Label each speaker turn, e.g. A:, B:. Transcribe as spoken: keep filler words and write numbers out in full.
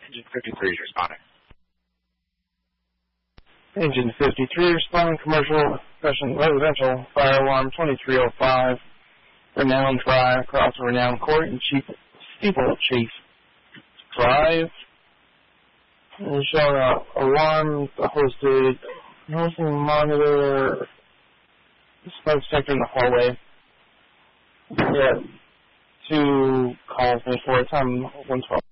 A: Engine fifty-three is responding.
B: Engine fifty-three responding, commercial, residential, fire alarm twenty-three oh five, Renown Drive, across Renown Court, and Chief Steeplechase Drive. And showing uh, alarm hosted, hosting monitor, smoke detector in the hallway. Yeah, two calls made for a time one twelve.